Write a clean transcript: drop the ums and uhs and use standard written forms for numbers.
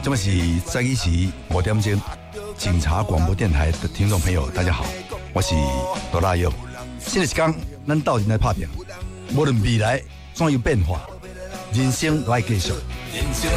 这么是在一起5点钟，警察广播电台的听众朋友，大家好，我是罗大佑。新的一天，咱斗阵来打拼，无论未来怎样变化，人生来继续。